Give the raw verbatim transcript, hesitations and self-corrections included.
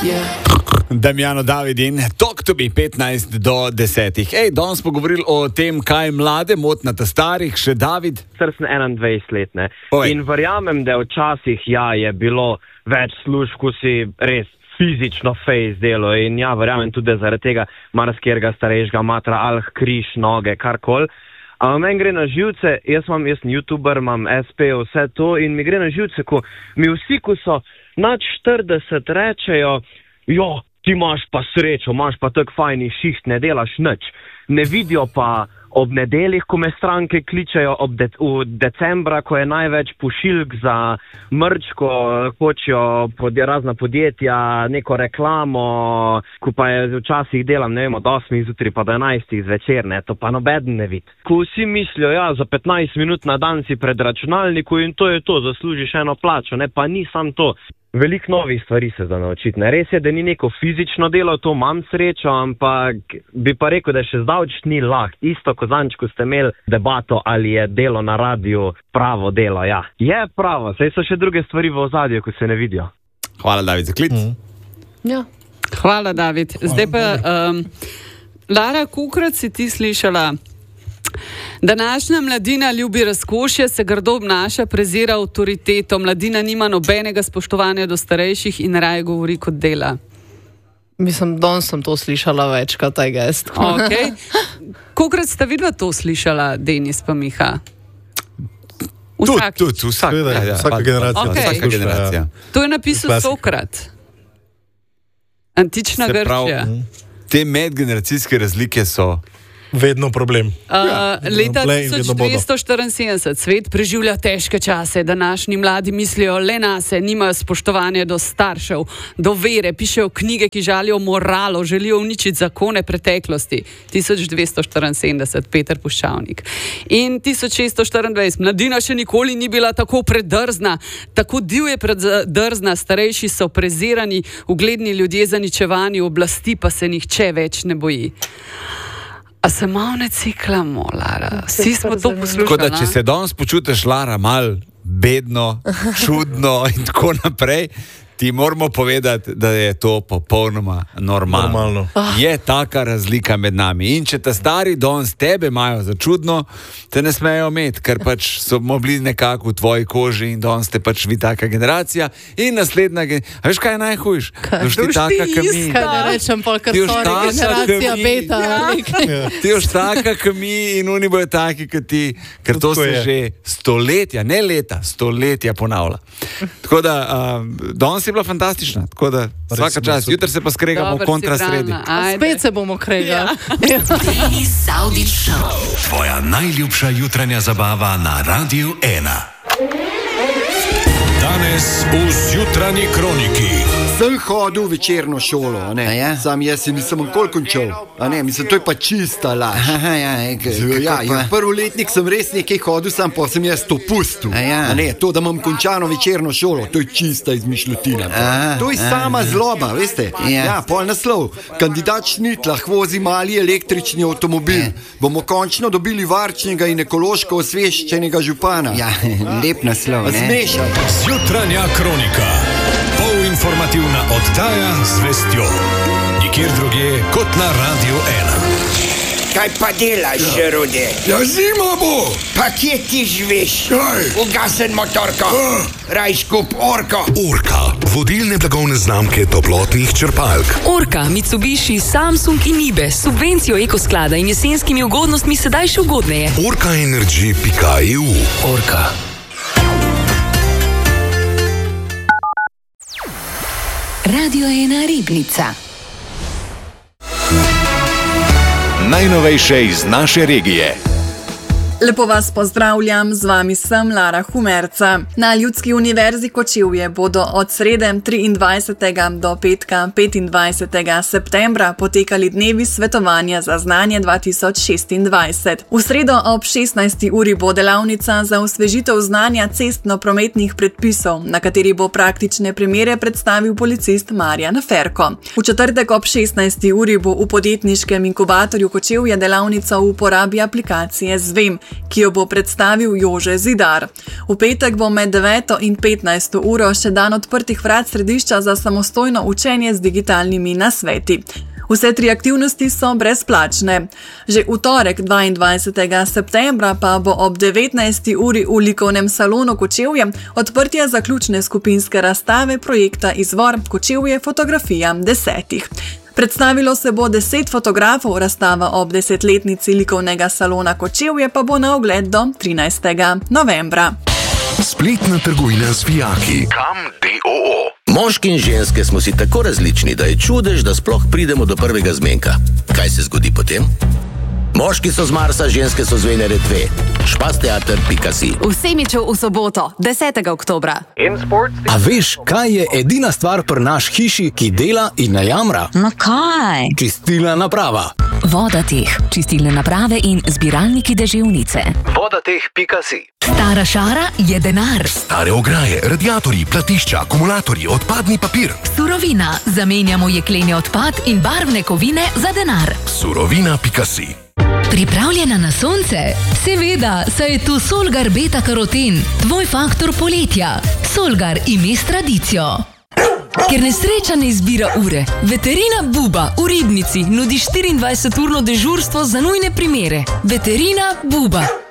Damjano David in Talk to me petnajst do desetih. Ej, danes smo govorili o tem, kaj mlade moti na ta starih, še David. Star sem enaindvajset let, ne. Oj. In verjamem, da včasih ja, je bilo več služb, ko si res fizično fejs delo in ja, verjamem tudi, da zaradi tega marsikjerega starejšega matra alh, križ, noge, karkoli. Ampak meni gre na živce, jaz imam, jaz sem youtuber, imam es pe, vse to in mi gre na živce, ko mi vsi, ko so nad štirideset rečejo, jo, ti imaš pa srečo, imaš pa tak fajni šiht, ne delaš nič. Ne vidijo pa ob nedeljih, ko me stranke kličejo ob de v decembra, ko je največ pošiljk za mrč, ko hočejo pod razna podjetja, neko reklamo, ko pa je včasih delam, ne vem, od osmih zjutraj pa do enajstih zvečer, ne, to pa nobeden ne vidi. Ko vsi mislijo, ja, za petnajst minut na dan si pred računalniku in to je to, zaslužiš eno plačo, ne, pa ni sam to. Veliko novih stvari se da naučiti. Ne? Res je, da ni neko fizično delo, to imam srečo, ampak bi pa rekel, da še zdavč ni lahko. Isto ko zadnjič, ko ste imeli debato, ali je delo na radiju pravo delo. Ja, je pravo, saj so še druge stvari v ozadju, ko se ne vidijo. Hvala, David, za klic. Mm. Ja. Hvala, David. Zdaj pa, um, Lara, kolikrat si ti slišala? Današnja mladina ljubi razkošje, se grdo obnaša, prezira avtoriteto, mladina nima nobenega spoštovanja do starejših in raje govori kot dela. Mislim, danes sem to slišala več kot taj gest. Okay. Kolikrat sta vidva to slišala, Denis pa Miha? Vsak. Tudi, tudi, vsak. Ja, ja, vsaka generacija. Okay. Vsaka generacija. To je napisal Sokrat. Antična Grčija. Te medgeneracijske razlike so vedno problem. Uh, leta tisoč dvesto štiriinsedemdeset svet preživlja težke čase. Današnji mladi mislijo le nase, nimajo spoštovanja do staršev, do vere, pišejo knjige, ki žalijo moralo, želijo uničiti zakone preteklosti. tisoč dvesto štiriinsedemdeset, Peter Puščavnik. In tisoč šeststo štiriindvajset, mladina še nikoli ni bila tako predrzna, tako divje predrzna, starejši so prezirani, ugledni ljudje zaničevani, oblasti pa se nihče več ne boji. A se malo ne ciklamo, Lara? Vsi smo to poslušali. Tako da, če se danes počutiš, Lara, malo bedno, čudno in tako naprej, ti moramo povedati, da je to popolnoma normalno. normalno. Je taka razlika med nami. In če ta stari danes tebe imajo za čudno, te ne smejo imeti, ker pač so bili nekako v tvoji koži in danes ste pač vi taka generacija in naslednja generacija. A veš, kaj je najhujš? Doš ti taka, ka mi. Kaj ne rečem, pa kar sorry, generacija beta. Ja. Ti još taka, ka mi in oni bojo taki, ka ti, ker to se že stoletja, ne leta, stoletja ponavlja. Tako da, um, danes je bila fantastična, tako da vsaka čas, jutri se pa skregamo v kontrasredi. Spet se bomo kregali. Ja. Tvoja najljubša jutranja zabava na Radiu ena. Danes v Zjutranji kroniki. Sem hodil v večerno šolo, a ne? A ja? Sam jaz sem nisem nikoli končal, a ne? Mislim, to je pa čista laž. Aha, ja, ek, Ja, ja, prvoletnik sem res nekaj hodil, sam pa sem jaz to pustil. A ja. A ne, to, da imam končano večerno šolo, to je čista izmišljotina. Aha, To je aha, sama aha. zloba, veste? Ja. Ja, pol naslov. Kandidat Šnitlah vozi mali električni avtomobil. Ja. Bomo končno dobili varčnega in ekološko osveščenega župana. Ja, lep naslov, ne? Zmešan. Zjutranja kronika. Polinformativna oddaja z vestjo. Nikjer drugje kot na Radiu ena. Kaj pa delaš, ja. Rude? Ja, zima bo! Pa kje ti živiš? Kaj? Ugasen motorko. Ah. Raj skup Orko. Orka, vodilne blagovne znamke toplotnih črpalk. Orka, Mitsubishi, Samsung in Nibe s subvencijo ekosklada in jesenskimi ugodnostmi sedaj še ugodneje. orka energy pika e u. Orka. Radio ena Ribnica. Najnovejše iz naše regije. Lepo vas pozdravljam, z vami sem Lara Humerca. Na Ljudski univerzi Kočevje bodo od srede triindvajsetega do petka petindvajsetega septembra potekali dnevi svetovanja za znanje dva tisoč šestindvajset. V sredo ob šestnajsti uri bo delavnica za osvežitev znanja cestno-prometnih predpisov, na kateri bo praktične primere predstavil policist Marjan Ferko. V četrtek ob šestnajsti uri bo v podjetniškem inkubatorju Kočevje delavnica v uporabi aplikacije Zvem, ki jo bo predstavil Jože Zidar. V petek bo med deveto in petnajsto uro še dan odprtih vrat središča za samostojno učenje z digitalnimi nasveti. Vse tri aktivnosti so brezplačne. Že v torek dvaindvajsetega septembra pa bo ob devetnajsti uri v likovnem salonu Kočevje odprtje zaključne skupinske razstave projekta Izvor Kočevje fotografija desetih. Predstavilo se bo deset fotografov, razstava ob desetletnici likovnega salona Kočevje pa bo na ogled do trinajstega novembra. Spletna trgovina z vijaki. Kam D O O. Moški in ženske smo si tako različni, da je čudež, da sploh pridemo do prvega zmenka. Kaj se zgodi potem? Moški so z Marsa, ženske so z Venere dve. špasteater pika si. V Semiču v soboto, desetega oktobra. A veš, kaj je edina stvar pri naš hiši, ki dela in ne jamra? No kaj? Čistilna naprava. Vodateh, čistilne naprave in zbiralniki deževnice. Vodateh pika si. Stara šara je denar. Stare ograje, radiatorji, platišča, akumulatorji, odpadni papir. Surovina. Zamenjamo jekleni odpad in barvne kovine za denar. Surovina pika si. Pripravljena na sonce? Seveda, saj je tu Solgar beta karoten, tvoj faktor poletja. Solgar ime s tradicijo. Ker nesreča ne izbira ure, Veterina Buba v Ribnici nudi štiriindvajseturno dežurstvo za nujne primere. Veterina Buba.